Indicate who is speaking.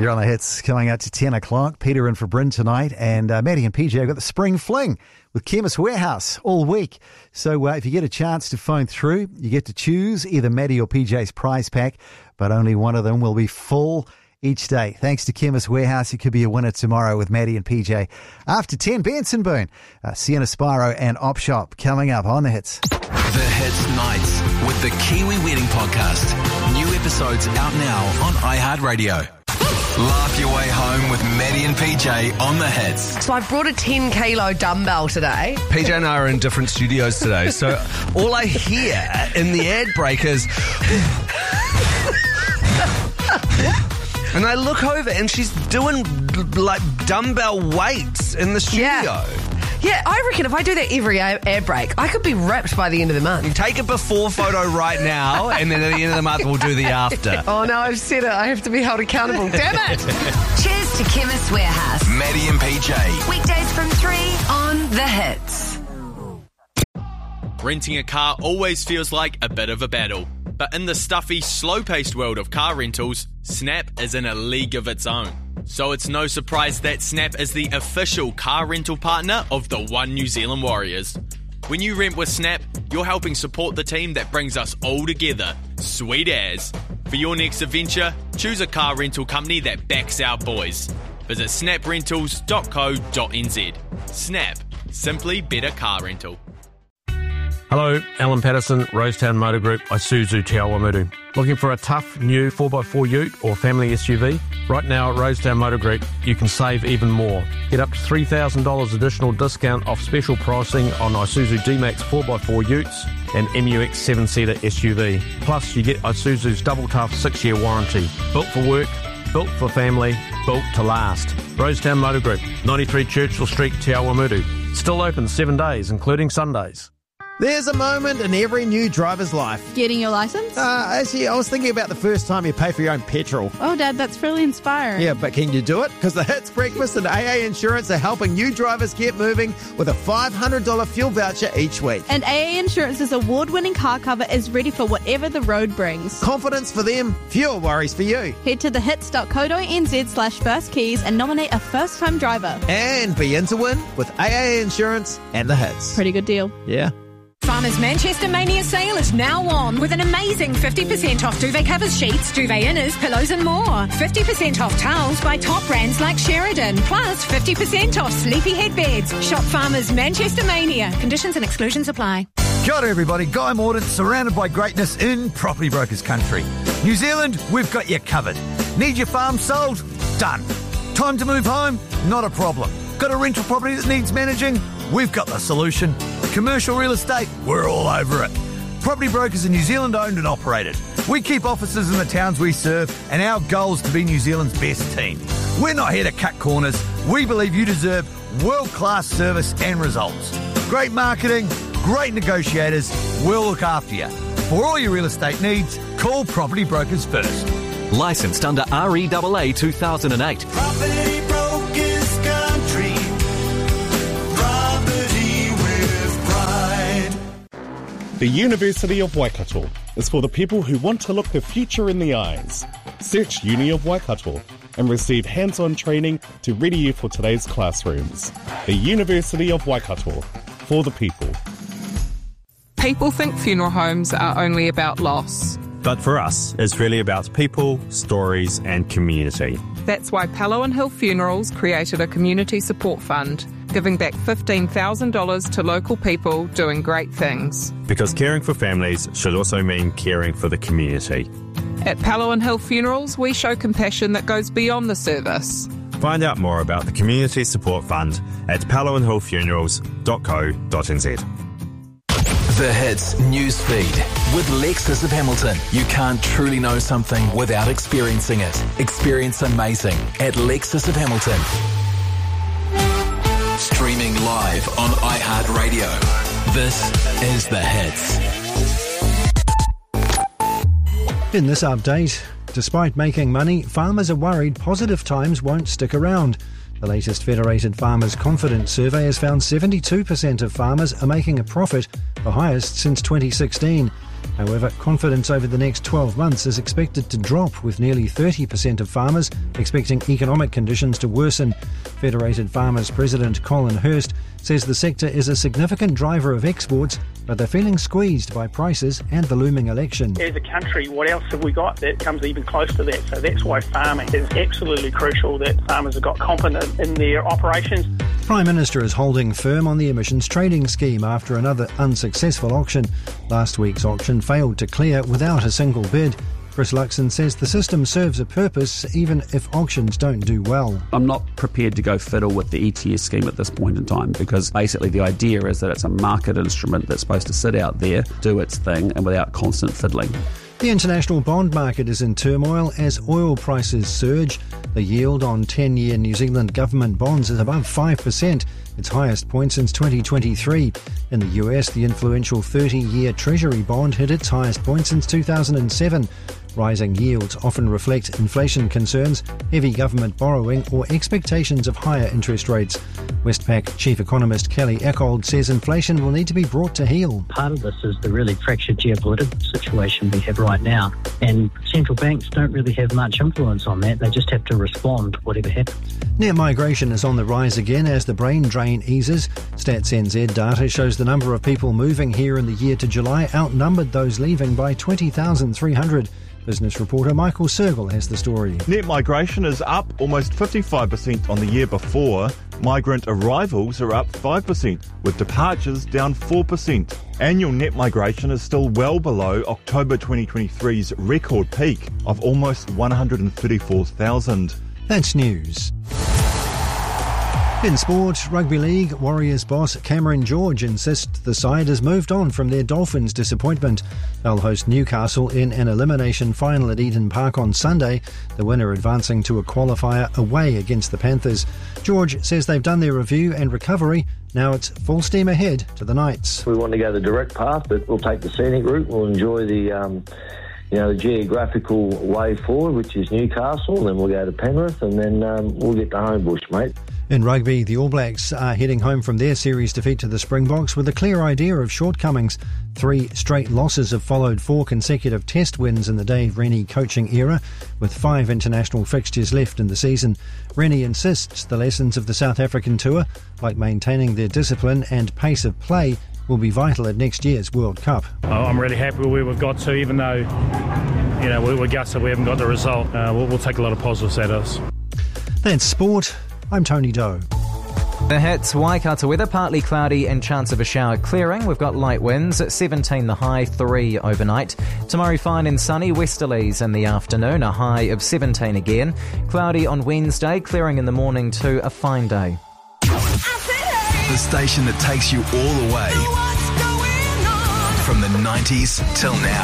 Speaker 1: You're on the hits coming out to 10 o'clock. Peter in for Bryn tonight, and Maddie and PJ have got the Spring Fling with Chemist Warehouse all week. So if you get a chance to phone through, you get to choose either Maddie or PJ's prize pack, but only one of them will be full each day. Thanks to Chemist Warehouse, you could be a winner tomorrow with Maddie and PJ. After 10, Benson Boone, Sienna Spyro and Op Shop coming up on the hits.
Speaker 2: The Hits Nights with the Kiwi Wedding Podcast. New episodes out now on iHeartRadio. Laugh your way home with Maddie and PJ on the hits.
Speaker 3: So I brought a 10 kilo dumbbell today.
Speaker 4: PJ and I are in different studios today, so all I hear in the ad break is... and I look over and she's doing like dumbbell weights in the studio.
Speaker 3: Yeah, I reckon if I do that every ad break, I could be ripped by the end of the month.
Speaker 4: Take a before photo right now, and then at the end of the month, we'll do the after.
Speaker 3: Oh, no, I've said it. I have to be held accountable. Damn it!
Speaker 5: Cheers to Chemist Warehouse.
Speaker 2: Maddie and PJ.
Speaker 5: Weekdays from 3 on The Hits.
Speaker 6: Renting a car always feels like a bit of a battle. But in the stuffy, slow-paced world of car rentals, Snap is in a league of its own. So it's no surprise that Snap is the official car rental partner of the One New Zealand Warriors. When you rent with Snap, you're helping support the team that brings us all together. Sweet as. For your next adventure, choose a car rental company that backs our boys. Visit snaprentals.co.nz. Snap. Simply better car rental.
Speaker 7: Hello, Alan Patterson, Rosetown Motor Group, Isuzu Te Awamutu. Looking for a tough new 4x4 ute or family SUV? Right now at Rosetown Motor Group, you can save even more. Get up to $3,000 additional discount off special pricing on Isuzu D-Max 4x4 utes and MUX 7-seater SUV. Plus, you get Isuzu's double tough 6-year warranty. Built for work, built for family, built to last. Rosetown Motor Group, 93 Churchill Street, Te Awamutu. Still open 7 days, including Sundays.
Speaker 8: There's a moment in every new driver's life.
Speaker 9: Getting your licence?
Speaker 8: Actually, I was thinking about the first time you pay for your own petrol.
Speaker 9: Oh, Dad, that's really inspiring.
Speaker 8: Yeah, but can you do it? Because the Hits Breakfast and AA Insurance are helping new drivers get moving with a $500 fuel voucher each week.
Speaker 9: And AA Insurance's award-winning car cover is ready for whatever the road brings.
Speaker 8: Confidence for them, fewer worries for you.
Speaker 9: Head to thehits.co.nz/first keys and nominate a first-time driver.
Speaker 8: And be in to win with AA Insurance and the Hits.
Speaker 9: Pretty good deal.
Speaker 8: Yeah.
Speaker 10: Farmers Manchester Mania sale is now on with an amazing 50% off duvet covers, sheets, duvet inners, pillows and more. 50% off towels by top brands like Sheridan. Plus 50% off sleepy headbeds. Shop Farmers Manchester Mania. Conditions and exclusions apply.
Speaker 1: Kia ora everybody, Guy Mordaunt, surrounded by greatness in Property Brokers country. New Zealand, we've got you covered. Need your farm sold? Done. Time to move home? Not a problem. Got a rental property that needs managing? We've got the solution. Commercial real estate? We're all over it. Property Brokers are New Zealand owned and operated. We keep offices in the towns we serve, and our goal is to be New Zealand's best team. We're not here to cut corners. We believe you deserve world-class service and results. Great marketing, great negotiators, we'll look after you. For all your real estate needs, call Property Brokers first.
Speaker 11: Licensed under REAA 2008.
Speaker 12: Property Brokers Country. Property with pride.
Speaker 13: The University of Waikato is for the people who want to look the future in the eyes. Search Uni of Waikato and receive hands-on training to ready you for today's classrooms. The University of Waikato, for the people.
Speaker 14: People think funeral homes are only about loss.
Speaker 15: But for us, it's really about people, stories and community.
Speaker 14: That's why Palo and Hill Funerals created a community support fund, giving back $15,000 to local people doing great things.
Speaker 15: Because caring for families should also mean caring for the community.
Speaker 14: At Palo and Hill Funerals, we show compassion that goes beyond the service.
Speaker 15: Find out more about the Community Support Fund at paloandhillfunerals.co.nz.
Speaker 2: The Hits Newsfeed with Lexus of Hamilton. You can't truly know something without experiencing it. Experience amazing at Lexus of Hamilton. Streaming live on iHeartRadio. This is The Hits.
Speaker 16: In this update, despite making money, farmers are worried positive times won't stick around. The latest Federated Farmers Confidence Survey has found 72% of farmers are making a profit, the highest since 2016. However, confidence over the next 12 months is expected to drop, with nearly 30% of farmers expecting economic conditions to worsen. Federated Farmers President Colin Hurst says the sector is a significant driver of exports, but they're feeling squeezed by prices and the looming election.
Speaker 17: As a country, what else have we got that comes even close to that? So that's why farming is absolutely crucial, that farmers have got confidence in their operations.
Speaker 16: The Prime Minister is holding firm on the emissions trading scheme after another unsuccessful auction. Last week's auction failed to clear without a single bid. Chris Luxon says the system serves a purpose even if auctions don't do well.
Speaker 18: I'm not prepared to go fiddle with the ETS scheme at this point in time, because basically the idea is that it's a market instrument that's supposed to sit out there, do its thing, and without constant fiddling.
Speaker 16: The international bond market is in turmoil as oil prices surge. The yield on 10-year New Zealand government bonds is above 5%, its highest point since 2023. In the US, the influential 30-year Treasury bond hit its highest point since 2007. Rising yields often reflect inflation concerns, heavy government borrowing, or expectations of higher interest rates. Westpac Chief Economist Kelly Eckold says inflation will need to be brought to heel.
Speaker 19: Part of this is the really fractured geopolitical situation we have right now, and central banks don't really have much influence on that. They just have to respond to whatever happens.
Speaker 16: Net migration is on the rise again as the brain drain eases. Stats NZ data shows the number of people moving here in the year to July outnumbered those leaving by 20,300. Business reporter Michael Sergel has the story.
Speaker 20: Net migration is up almost 55% on the year before. Migrant arrivals are up 5%, with departures down 4%. Annual net migration is still well below October 2023's record peak of almost 134,000.
Speaker 16: That's news. In sport, Rugby League, Warriors boss Cameron George insists the side has moved on from their Dolphins' disappointment. They'll host Newcastle in an elimination final at Eden Park on Sunday, the winner advancing to a qualifier away against the Panthers. George says they've done their review and recovery. Now it's full steam ahead to the Knights.
Speaker 21: We want to go the direct path, but we'll take the scenic route. We'll enjoy the geographical way forward, which is Newcastle, then we'll go to Penrith, and then we'll get to Homebush, mate.
Speaker 16: In rugby, the All Blacks are heading home from their series defeat to the Springboks with a clear idea of shortcomings. 3 straight losses have followed 4 consecutive test wins in the Dave Rennie coaching era, with 5 international fixtures left in the season. Rennie insists the lessons of the South African tour, like maintaining their discipline and pace of play, will be vital at next year's World Cup.
Speaker 22: I'm really happy with where we've got to, even though we're gutted we haven't got the result. We'll take a lot of positives out of us.
Speaker 16: That's sport. I'm Tony Doe.
Speaker 23: The Hits, Waikato weather, partly cloudy and chance of a shower clearing. We've got light winds, 17 the high, 3 overnight. Tomorrow fine and sunny, westerlies in the afternoon, a high of 17 again. Cloudy on Wednesday, clearing in the morning to a fine day.
Speaker 2: The station that takes you all the way from the 90s till now.